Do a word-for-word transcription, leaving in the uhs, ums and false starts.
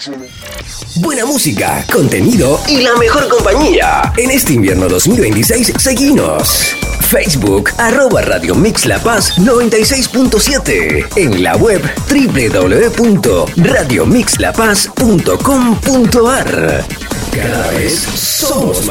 Buena música, contenido y la mejor compañía. En este invierno dos mil veintiséis, seguinos. Facebook, arroba Radio Mix La Paz noventa y seis punto siete. En la web doble u doble u doble u punto radio mix la paz punto com punto a r. Cada vez somos más.